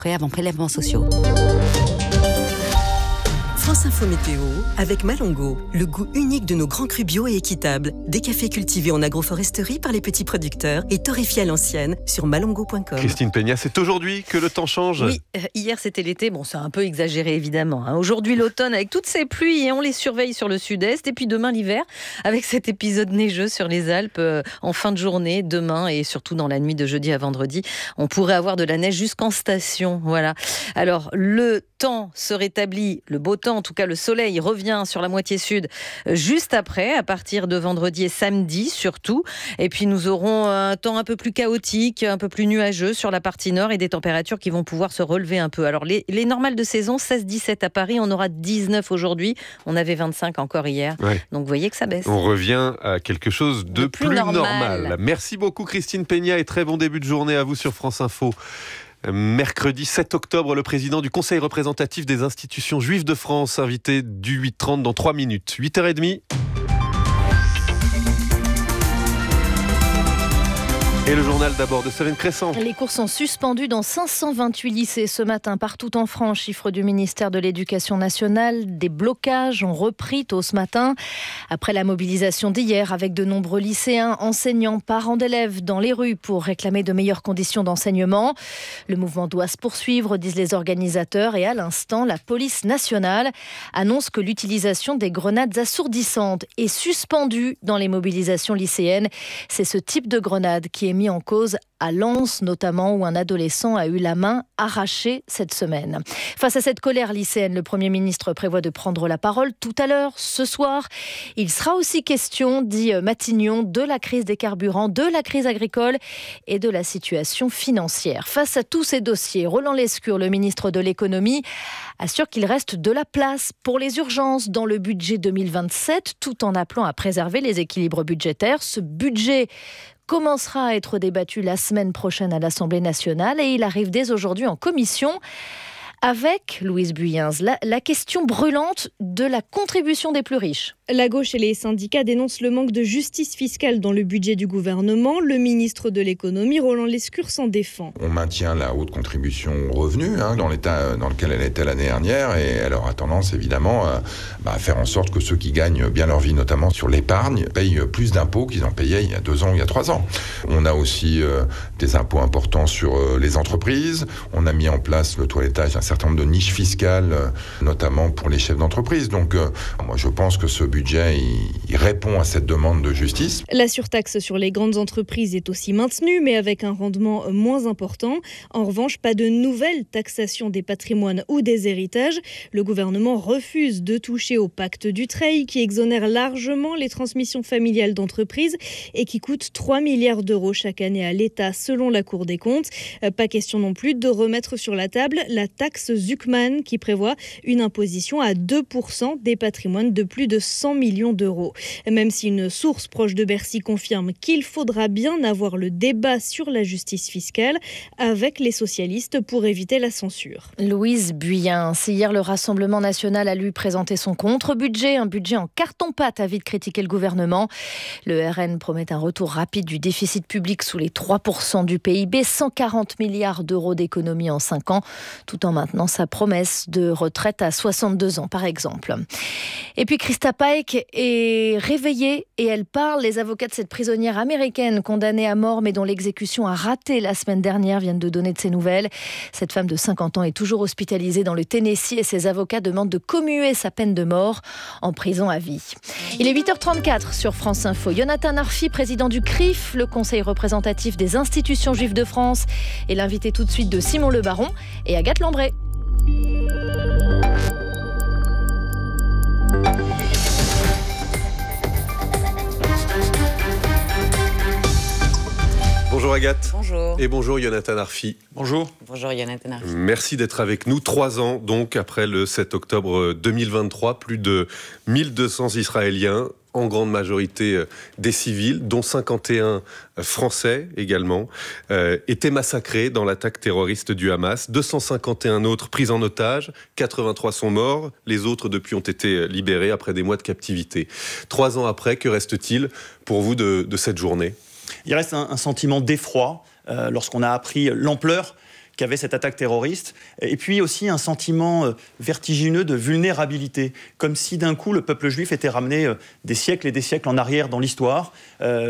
avant prélèvements sociaux. France Info Météo avec Malongo, le goût unique de nos grands crus bio et équitables. Des cafés cultivés en agroforesterie par les petits producteurs et torréfiés à l'ancienne sur malongo.com. Christine Peña, c'est aujourd'hui que le temps change. Oui, hier c'était l'été, bon c'est un peu exagéré évidemment. Aujourd'hui l'automne avec toutes ces pluies et on les surveille sur le sud-est. Et puis demain l'hiver avec cet épisode neigeux sur les Alpes en fin de journée, demain et surtout dans la nuit de jeudi à vendredi. On pourrait avoir de la neige jusqu'en station, voilà. Alors le temps se rétablit, le beau temps, en tout cas le soleil revient sur la moitié sud juste après, à partir de vendredi et samedi surtout. Et puis nous aurons un temps un peu plus chaotique, un peu plus nuageux sur la partie nord et des températures qui vont pouvoir se relever un peu. Alors les normales de saison, 16-17 à Paris, on aura 19 aujourd'hui, on avait 25 encore hier. Ouais. Donc vous voyez que ça baisse. On revient à quelque chose de plus normal. Merci beaucoup Christine Peña et très bon début de journée à vous sur France Info. Mercredi 7 octobre, le président du Conseil représentatif des institutions juives de France, invité du 8h30 dans 3 minutes. 8h30. Et le journal d'abord de Céline Crescent. Les cours sont suspendus dans 528 lycées ce matin partout en France. Chiffre du ministère de l'Éducation nationale. Des blocages ont repris tôt ce matin. Après la mobilisation d'hier avec de nombreux lycéens, enseignants, parents d'élèves dans les rues pour réclamer de meilleures conditions d'enseignement. Le mouvement doit se poursuivre, disent les organisateurs. Et à l'instant, la police nationale annonce que l'utilisation des grenades assourdissantes est suspendue dans les mobilisations lycéennes. C'est ce type de grenade qui est mis en cause à Lens notamment, où un adolescent a eu la main arrachée cette semaine. Face à cette colère lycéenne, le Premier ministre prévoit de prendre la parole tout à l'heure, ce soir. Il sera aussi question, dit Matignon, de la crise des carburants, de la crise agricole et de la situation financière. Face à tous ces dossiers, Roland Lescure, le ministre de l'économie, assure qu'il reste de la place pour les urgences dans le budget 2027, tout en appelant à préserver les équilibres budgétaires. Ce budget commencera à être débattu la semaine prochaine à l'Assemblée nationale et il arrive dès aujourd'hui en commission avec, Louise Buyens, la question brûlante de la contribution des plus riches. La gauche et les syndicats dénoncent le manque de justice fiscale dans le budget du gouvernement. Le ministre de l'économie, Roland Lescure, s'en défend. On maintient la haute contribution aux revenus dans l'état dans lequel elle était l'année dernière et elle aura tendance évidemment à faire en sorte que ceux qui gagnent bien leur vie, notamment sur l'épargne, payent plus d'impôts qu'ils en payaient il y a 2 ans, il y a 3 ans. On a aussi des impôts importants sur les entreprises. On a mis en place le toilettage d'un certain nombre de niches fiscales, notamment pour les chefs d'entreprise. Donc moi je pense que ce budget il répond à cette demande de justice. La surtaxe sur les grandes entreprises est aussi maintenue, mais avec un rendement moins important. En revanche, pas de nouvelle taxation des patrimoines ou des héritages. Le gouvernement refuse de toucher au pacte Dutreil, qui exonère largement les transmissions familiales d'entreprises et qui coûte 3 milliards d'euros chaque année à l'État, selon la Cour des comptes. Pas question non plus de remettre sur la table la taxe Zuckman, qui prévoit une imposition à 2% des patrimoines de plus de 100 millions d'euros. Même si une source proche de Bercy confirme qu'il faudra bien avoir le débat sur la justice fiscale avec les socialistes pour éviter la censure. Louise Buyens. Hier, le Rassemblement national a lui présenté son contre-budget, un budget en carton-pâte à vite critiquer le gouvernement. Le RN promet un retour rapide du déficit public sous les 3% du PIB, 140 milliards d'euros d'économie en 5 ans, tout en maintenant sa promesse de retraite à 62 ans, par exemple. Et puis Christa Pike est réveillée et elle parle. Les avocats de cette prisonnière américaine condamnée à mort mais dont l'exécution a raté la semaine dernière viennent de donner de ses nouvelles. Cette femme de 50 ans est toujours hospitalisée dans le Tennessee et ses avocats demandent de commuer sa peine de mort en prison à vie. Il est 8h34 sur France Info. Jonathan Arfi, président du CRIF, le Conseil représentatif des institutions juives de France, est l'invité tout de suite de Simon Le Baron et Agathe Lambray. Bonjour Agathe. Bonjour. Et bonjour Jonathan Arfi. Bonjour. Bonjour Jonathan Arfi. Merci d'être avec nous. 3 ans donc après le 7 octobre 2023, plus de 1200 Israéliens, en grande majorité des civils, dont 51 Français également, étaient massacrés dans l'attaque terroriste du Hamas. 251 autres pris en otage, 83 sont morts, les autres depuis ont été libérés après des mois de captivité. 3 ans après, que reste-t-il pour vous de cette journée ? Il reste un sentiment d'effroi lorsqu'on a appris l'ampleur qu'avait cette attaque terroriste. Et puis aussi un sentiment vertigineux de vulnérabilité, comme si d'un coup le peuple juif était ramené des siècles et des siècles en arrière dans l'histoire.